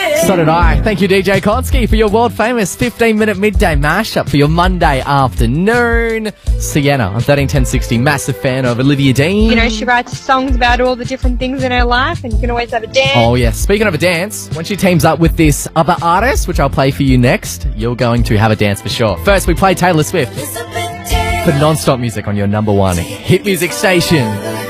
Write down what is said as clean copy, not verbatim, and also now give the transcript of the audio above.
So did I. Thank you, DJ Konsky, for your world-famous 15-minute midday mashup for your Monday afternoon. Sienna on 131060, massive fan of Olivia Dean. You know, she writes songs about all the different things in her life, and you can always have a dance. Oh, yes. Speaking of a dance, when she teams up with this other artist, which I'll play for you next, you're going to have a dance for sure. First, we play Taylor Swift for non-stop music on your number one hit music station.